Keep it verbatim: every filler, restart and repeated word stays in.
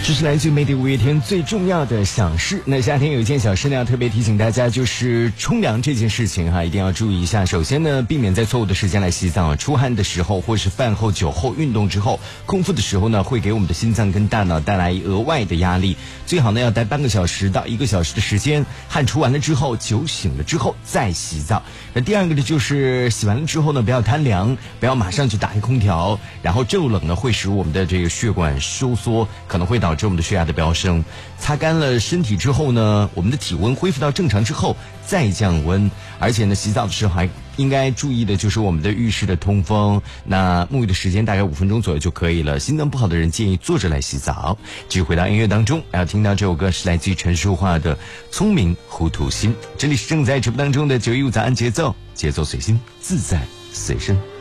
这是来自美的五月天最重要的小事。那夏天有一件小事呢，要特别提醒大家，就是冲凉这件事情哈，一定要注意一下。首先呢，避免在错误的时间来洗澡，出汗的时候或是饭后、酒后、运动之后、空腹的时候呢，会给我们的心脏跟大脑带来额外的压力。最好呢，要待半个小时到一个小时的时间，汗出完了之后，酒醒了之后再洗澡。那第二个呢，就是洗完了之后呢，不要贪凉，不要马上就打开空调，然后骤冷呢会使我们的这个血管收缩，可能会导致我们的血压的飙升。擦干了身体之后呢，我们的体温恢复到正常之后再降温。而且呢，洗澡的时候还应该注意的就是我们的浴室的通风，那沐浴的时间大概五分钟左右就可以了。心脏不好的人建议坐着来洗澡。继续回到音乐当中，要听到这首歌是来自于陈淑桦的《聪明糊涂心》。这里是正在直播当中的九一五早安节奏，节奏随心，自在随身。